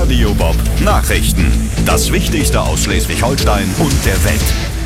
Radio Bob Nachrichten. Das Wichtigste aus Schleswig-Holstein und der Welt.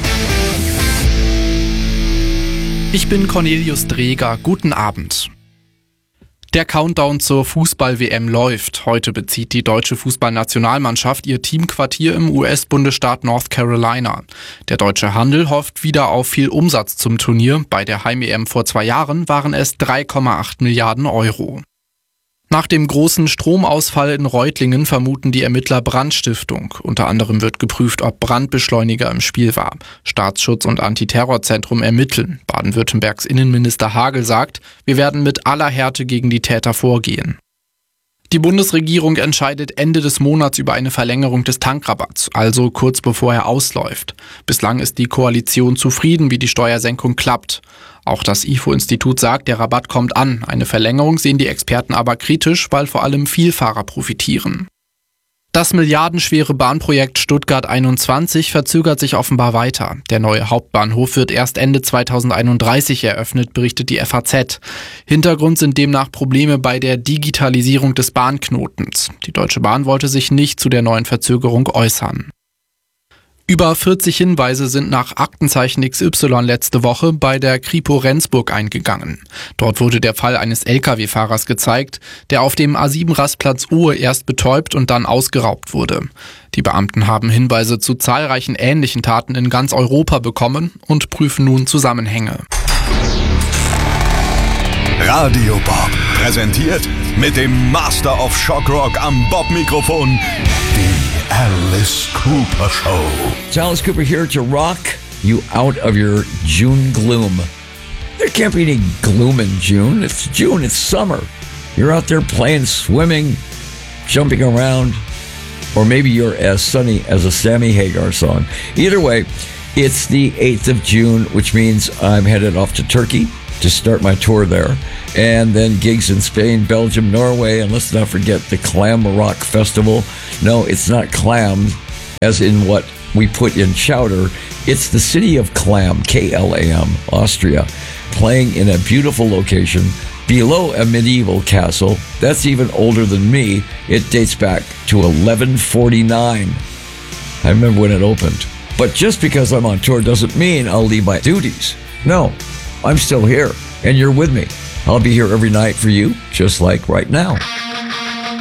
Ich bin Cornelius Dreger. Guten Abend. Der Countdown zur Fußball-WM läuft. Heute bezieht die deutsche Fußballnationalmannschaft ihr Teamquartier im US-Bundesstaat North Carolina. Der deutsche Handel hofft wieder auf viel Umsatz zum Turnier. Bei der Heim-EM vor 2 Jahren waren es 3,8 Milliarden Euro. Nach dem großen Stromausfall in Reutlingen vermuten die Ermittler Brandstiftung. Unter anderem wird geprüft, ob Brandbeschleuniger im Spiel war. Staatsschutz und Antiterrorzentrum ermitteln. Baden-Württembergs Innenminister Hagel sagt, wir werden mit aller Härte gegen die Täter vorgehen. Die Bundesregierung entscheidet Ende des Monats über eine Verlängerung des Tankrabatts, also kurz bevor er ausläuft. Bislang ist die Koalition zufrieden, wie die Steuersenkung klappt. Auch das IFO-Institut sagt, der Rabatt kommt an. Eine Verlängerung sehen die Experten aber kritisch, weil vor allem Vielfahrer profitieren. Das milliardenschwere Bahnprojekt Stuttgart 21 verzögert sich offenbar weiter. Der neue Hauptbahnhof wird erst Ende 2031 eröffnet, berichtet die FAZ. Hintergrund sind demnach Probleme bei der Digitalisierung des Bahnknotens. Die Deutsche Bahn wollte sich nicht zu der neuen Verzögerung äußern. Über 40 Hinweise sind nach Aktenzeichen XY letzte Woche bei der Kripo Rendsburg eingegangen. Dort wurde der Fall eines Lkw-Fahrers gezeigt, der auf dem A7-Rastplatz Ohe erst betäubt und dann ausgeraubt wurde. Die Beamten haben Hinweise zu zahlreichen ähnlichen Taten in ganz Europa bekommen und prüfen nun Zusammenhänge. Radio Bob präsentiert mit dem Master of Shock Rock am Bob-Mikrofon die Alice Cooper Show. It's Alice Cooper here to rock you out of your June gloom. There can't be any gloom in June. It's June, it's summer. You're out there playing, swimming, jumping around, or maybe you're as sunny as a Sammy Hagar song. Either way, it's the 8th of June, which means I'm headed off to Turkey to start my tour there, and then gigs in Spain, Belgium, Norway, and let's not forget the Clam Rock Festival. No, it's not clam, as in what we put in chowder. It's the city of Clam, K-L-A-M, Austria, playing in a beautiful location below a medieval castle. That's even older than me. It dates back to 1149. I remember when it opened. But just because I'm on tour doesn't mean I'll leave my duties. No. I'm still here, and you're with me. I'll be here every night for you, just like right now.